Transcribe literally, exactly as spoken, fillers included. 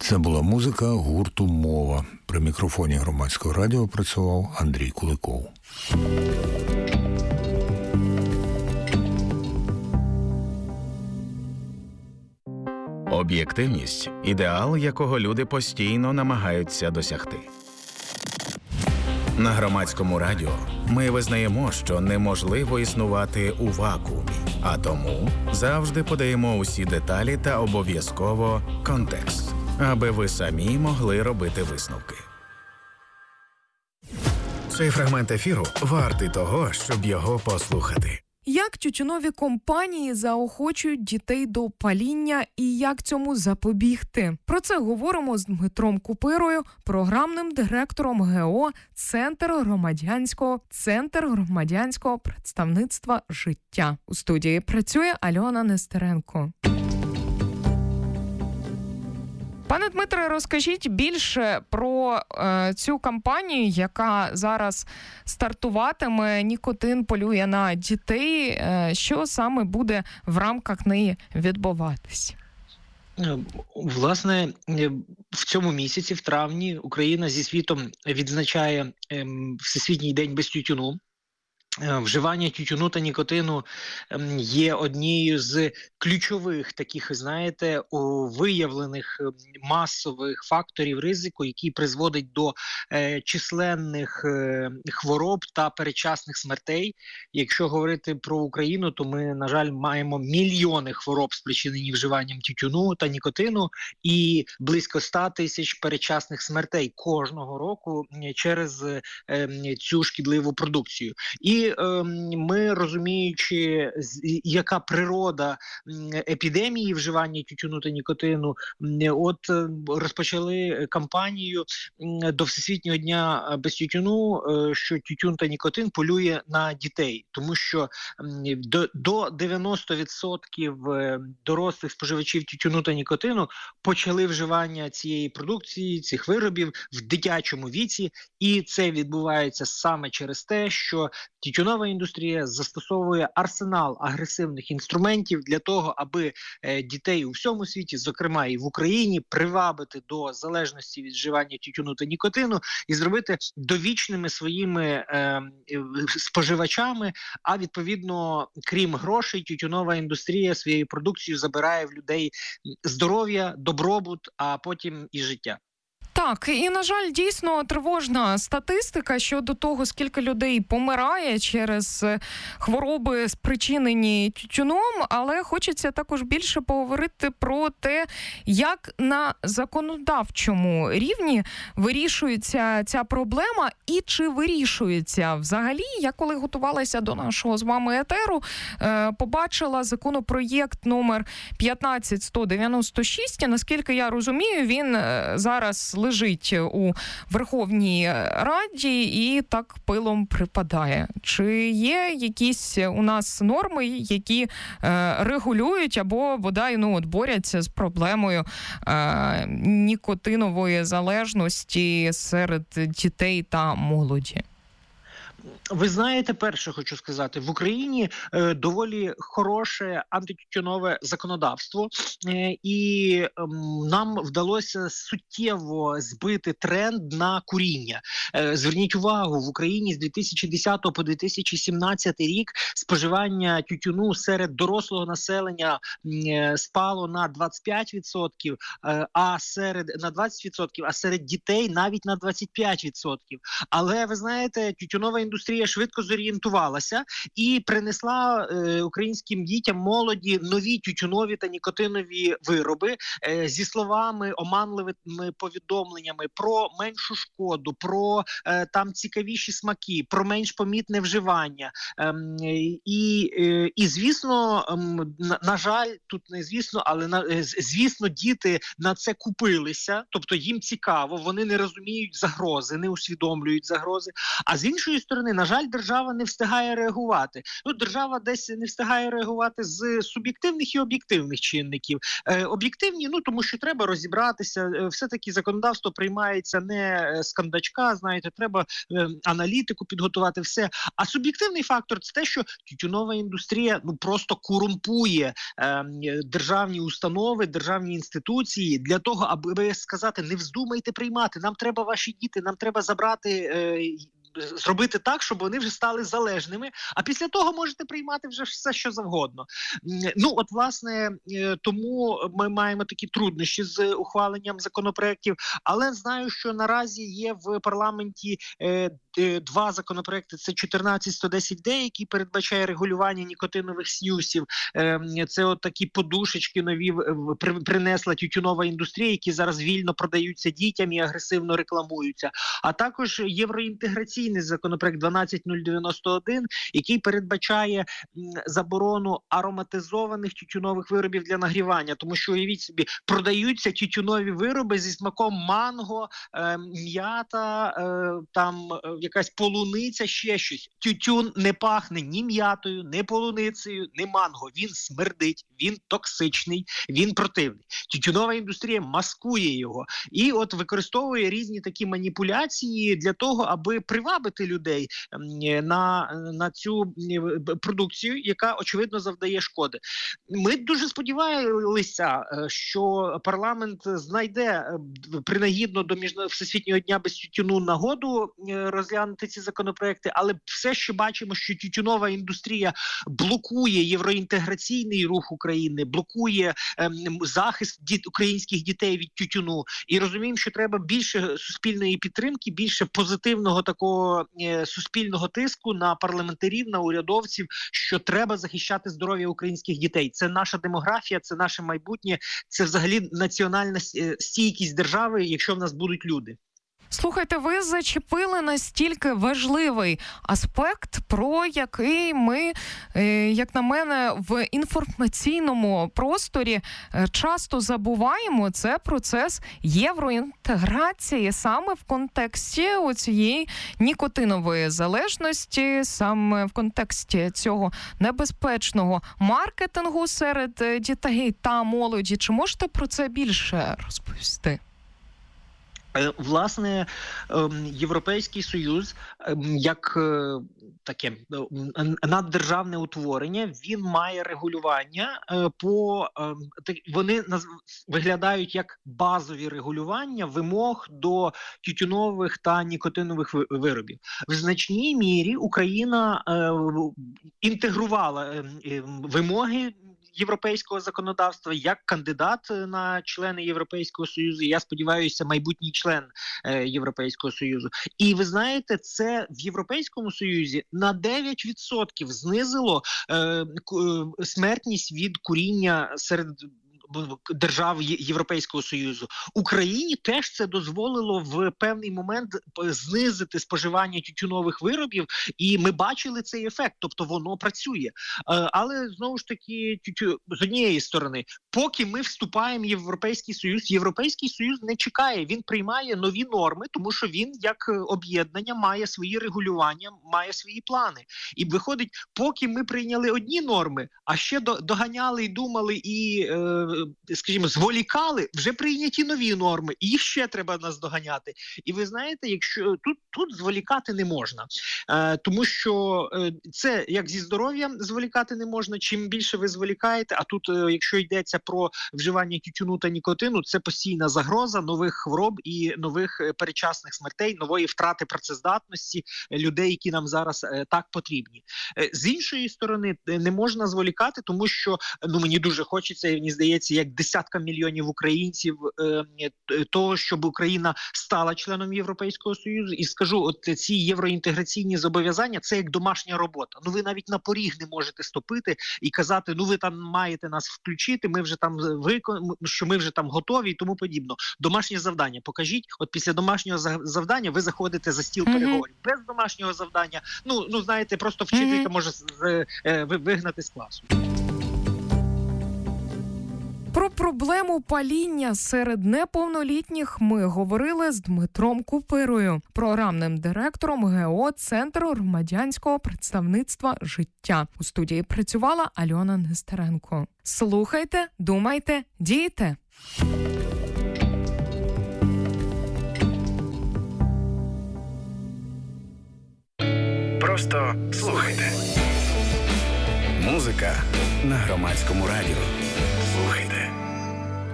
Це була музика гурту «Мова». При мікрофоні Громадського радіо працював Андрій Куликов. Об'єктивність – ідеал, якого люди постійно намагаються досягти. На Громадському радіо ми визнаємо, що неможливо існувати у вакуумі, а тому завжди подаємо усі деталі та обов'язково контекст, аби ви самі могли робити висновки. Цей фрагмент ефіру вартий того, щоб його послухати. Як тютюнові компанії заохочують дітей до паління і як цьому запобігти? Про це говоримо з Дмитром Купирою, програмним директором ГО «Центр громадянського, Центр громадянського представництва життя». У студії працює Альона Нестеренко. Пане Дмитре, розкажіть більше про е, цю кампанію, яка зараз стартуватиме «Нікотин полює на дітей». Е, що саме буде в рамках неї відбуватись? Власне, в цьому місяці, в травні, Україна зі світом відзначає е, Всесвітній день без тютюну. Вживання тютюну та нікотину є однією з ключових таких, знаєте, виявлених масових факторів ризику, які призводять до е, численних е, хвороб та передчасних смертей. Якщо говорити про Україну, то ми, на жаль, маємо мільйони хвороб, спричинені вживанням тютюну та нікотину, і близько ста тисяч передчасних смертей кожного року через е, цю шкідливу продукцію. І ми, розуміючи, яка природа епідемії вживання тютюну та нікотину, от розпочали кампанію до Всесвітнього дня без тютюну, що тютюн та нікотин полює на дітей. Тому що до, до дев'яносто відсотків дорослих споживачів тютюну та нікотину почали вживання цієї продукції, цих виробів в дитячому віці, і це відбувається саме через те, що тютюнова індустрія застосовує арсенал агресивних інструментів для того, аби е, дітей у всьому світі, зокрема і в Україні, привабити до залежності від вживання тютюну та нікотину і зробити довічними своїми е, споживачами, а відповідно, крім грошей, тютюнова індустрія своєю продукцією забирає в людей здоров'я, добробут, а потім і життя. Так, і, на жаль, дійсно тривожна статистика щодо того, скільки людей помирає через хвороби, спричинені тютюном, але хочеться також більше поговорити про те, як на законодавчому рівні вирішується ця проблема і чи вирішується взагалі. Я коли готувалася до нашого з вами етеру, побачила законопроєкт номер п'ятнадцять сто дев'яносто шість, і, наскільки я розумію, він зараз лежить у Верховній Раді і так пилом припадає. Чи є якісь у нас норми, які е, регулюють або бодай ну, от, борються з проблемою е, нікотинової залежності серед дітей та молоді? Ви знаєте, перше хочу сказати, в Україні е, доволі хороше антитютюнове законодавство, е, і е, нам вдалося суттєво збити тренд на куріння. Е, зверніть увагу, в Україні з дві тисячі десятого по дві тисячі сімнадцятий рік споживання тютюну серед дорослого населення е, спало на двадцять п'ять відсотків, е, а серед на двадцять відсотків, а серед дітей навіть на двадцять п'ять відсотків. Але ви знаєте, тютюнова індустрія швидко зорієнтувалася і принесла е, українським дітям, молоді нові тютюнові та нікотинові вироби е, зі словами, оманливими повідомленнями про меншу шкоду, про е, там цікавіші смаки, про менш помітне вживання. Е, і, е, і, звісно, е, на, на жаль, тут не звісно, але на, е, звісно, діти на це купилися, тобто їм цікаво, вони не розуміють загрози, не усвідомлюють загрози. А з іншої сторони, сторони, на жаль, держава не встигає реагувати. Ну, держава десь не встигає реагувати з суб'єктивних і об'єктивних чинників. Е, об'єктивні, ну, тому що треба розібратися, е, все-таки законодавство приймається не з кандачка, знаєте, треба е, аналітику підготувати, все. А суб'єктивний фактор – це те, що тютюнова індустрія, ну, просто корумпує е, державні установи, державні інституції для того, аби сказати, не вздумайте приймати, нам треба ваші діти, нам треба забрати, е, зробити так, щоб вони вже стали залежними, а після того можете приймати вже все, що завгодно. Ну, от, власне, е, тому ми маємо такі труднощі з ухваленням законопроєктів, але знаю, що наразі є в парламенті е, два законопроекти. Це чотирнадцять сто десять де, який передбачає регулювання нікотинових снюсів. Це от такі подушечки нові принесла тютюнова індустрія, які зараз вільно продаються дітям і агресивно рекламуються. А також євроінтеграційний законопроект дванадцять нуль дев'яносто один, який передбачає заборону ароматизованих тютюнових виробів для нагрівання. Тому що, уявіть собі, продаються тютюнові вироби зі смаком манго, м'ята, там якась полуниця, ще щось. Тютюн не пахне ні м'ятою, ні полуницею, ні манго. Він смердить, він токсичний, він противний. Тютюнова індустрія маскує його. І от використовує різні такі маніпуляції для того, аби привабити людей на, на цю продукцію, яка, очевидно, завдає шкоди. Ми дуже сподівалися, що парламент знайде принагідно до Всесвітнього дня без тютюну нагоду розглянути ці законопроекти, але все ще бачимо, що тютюнова індустрія блокує євроінтеграційний рух України, блокує ем, захист діт, українських дітей від тютюну. І розуміємо, що треба більше суспільної підтримки, більше позитивного такого е, суспільного тиску на парламентарів, на урядовців, що треба захищати здоров'я українських дітей. Це наша демографія, це наше майбутнє, це взагалі національна стійкість держави, якщо в нас будуть люди. Слухайте, ви зачепили настільки важливий аспект, про який ми, як на мене, в інформаційному просторі часто забуваємо. Це процес євроінтеграції саме в контексті оцієї нікотинової залежності, саме в контексті цього небезпечного маркетингу серед дітей та молоді. Чи можете про це більше розповісти? Власне, Європейський Союз, як таке наддержавне утворення, він має регулювання по... Вони виглядають як базові регулювання вимог до тютюнових та нікотинових виробів. В значній мірі Україна інтегрувала вимоги європейського законодавства як кандидат на члени Європейського Союзу. Я сподіваюся, майбутній член е, Європейського Союзу. І ви знаєте, це в Європейському Союзі на дев'ять відсотків знизило е, смертність від куріння серед держав Європейського Союзу. Україні теж це дозволило в певний момент знизити споживання тютюнових виробів, і ми бачили цей ефект, тобто воно працює. Але, знову ж таки, з однієї сторони, поки ми вступаємо в Європейський Союз, Європейський Союз не чекає, він приймає нові норми, тому що він, як об'єднання, має свої регулювання, має свої плани. І виходить, поки ми прийняли одні норми, а ще доганяли і думали, і скажімо, зволікали, вже прийняті нові норми, і їх ще треба наздоганяти. І ви знаєте, якщо тут, тут зволікати не можна, е, тому що е, це як зі здоров'ям зволікати не можна, чим більше ви зволікаєте, а тут, е, якщо йдеться про вживання тютюну та нікотину, це постійна загроза нових хвороб і нових е, передчасних смертей, нової втрати працездатності людей, які нам зараз е, так потрібні. Е, з іншої сторони, не можна зволікати, тому що, ну, мені дуже хочеться, мені здається, як десятка мільйонів українців е, того, щоб Україна стала членом Європейського Союзу. І скажу, от ці євроінтеграційні зобов'язання – це як домашня робота. Ну ви навіть на поріг не можете ступити і казати, ну ви там маєте нас включити, ми вже там викон... що ми вже там готові і тому подібно. Домашнє завдання покажіть. От після домашнього завдання ви заходите за стіл mm-hmm. переговорів. Без домашнього завдання, ну, ну знаєте, просто вчителька mm-hmm. може з, е, вигнати з класу. Про проблему паління серед неповнолітніх ми говорили з Дмитром Купирою, програмним директором ГО Центру громадянського представництва «Життя». У студії працювала Альона Нестеренко. Слухайте, думайте, дійте! Просто слухайте. Музика на Громадському радіо.